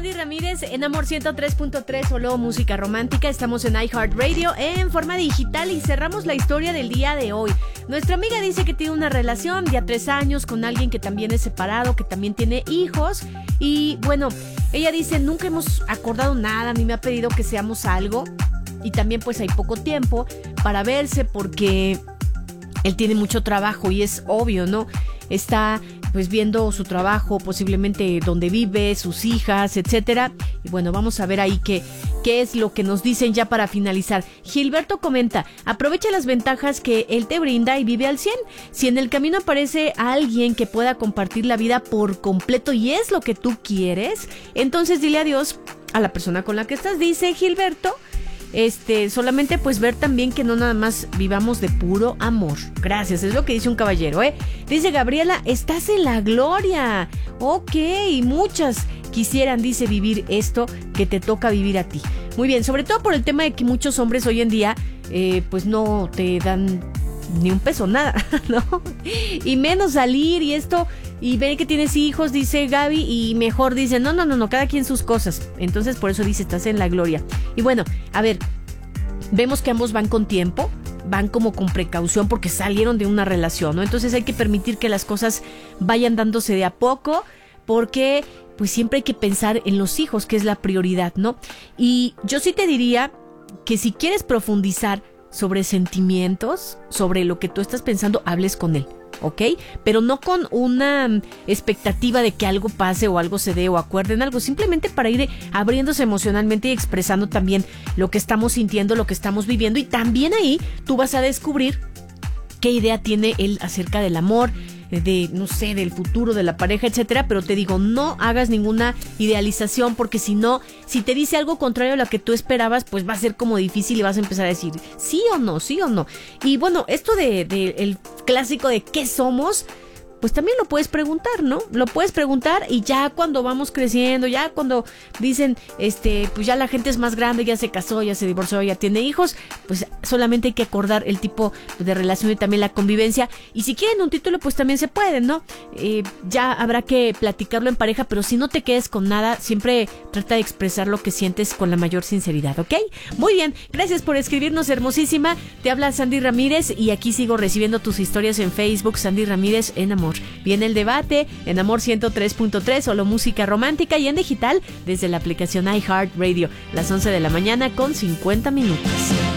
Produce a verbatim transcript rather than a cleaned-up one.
Sandy Ramírez en Amor ciento tres punto tres, solo música romántica. Estamos en iHeartRadio en forma digital y cerramos la historia del día de hoy. Nuestra amiga dice que tiene una relación ya tres años con alguien que también es separado, que también tiene hijos. Y bueno, ella dice, nunca hemos acordado nada, ni me ha pedido que seamos algo. Y también pues hay poco tiempo para verse porque él tiene mucho trabajo y es obvio, ¿no? Está pues viendo su trabajo, posiblemente donde vive, sus hijas, etcétera. Y bueno, vamos a ver ahí qué, qué es lo que nos dicen ya para finalizar. Gilberto comenta, aprovecha las ventajas que él te brinda y vive al cien. Si en el camino aparece alguien que pueda compartir la vida por completo y es lo que tú quieres, entonces dile adiós a la persona con la que estás, dice Gilberto. Este, solamente pues ver también que no nada más vivamos de puro amor. Gracias, es lo que dice un caballero, ¿eh? Dice Gabriela, estás en la gloria. Ok, muchas quisieran, dice, vivir esto que te toca vivir a ti. Muy bien, sobre todo por el tema de que muchos hombres hoy en día eh, pues no te dan ni un peso, nada, ¿no? Y menos salir y esto, y ver que tienes hijos, dice Gaby, y mejor dice, no, no, no, no, cada quien sus cosas. Entonces por eso dice, estás en la gloria. Y bueno, a ver, vemos que ambos van con tiempo, van como con precaución porque salieron de una relación, ¿no? Entonces hay que permitir que las cosas vayan dándose de a poco, porque pues siempre hay que pensar en los hijos, que es la prioridad, ¿no? Y yo sí te diría que si quieres profundizar sobre sentimientos, sobre lo que tú estás pensando, hables con él, ¿ok? Pero no con una expectativa de que algo pase o algo se dé o acuerden algo, simplemente para ir abriéndose emocionalmente y expresando también lo que estamos sintiendo, lo que estamos viviendo, y también ahí tú vas a descubrir qué idea tiene él acerca del amor, de, no sé, del futuro de la pareja, etcétera. Pero te digo, no hagas ninguna idealización, porque si no, si te dice algo contrario a lo que tú esperabas, pues va a ser como difícil y vas a empezar a decir sí o no, sí o no. Y bueno, esto de, de el clásico de ¿qué somos? Pues también lo puedes preguntar, ¿no? Lo puedes preguntar, y ya cuando vamos creciendo, ya cuando dicen, este, pues ya la gente es más grande, ya se casó, ya se divorció, ya tiene hijos, pues solamente hay que acordar el tipo de relación y también la convivencia. Y si quieren un título, pues también se puede, ¿no? Eh, ya habrá que platicarlo en pareja, pero si no te quedes con nada, siempre trata de expresar lo que sientes con la mayor sinceridad, ¿ok? Muy bien, gracias por escribirnos, hermosísima. Te habla Sandy Ramírez y aquí sigo recibiendo tus historias en Facebook, Sandy Ramírez en Amor. Viene el debate en Amor ciento tres punto tres, solo música romántica, y en digital desde la aplicación iHeartRadio, las once de la mañana con cincuenta minutos.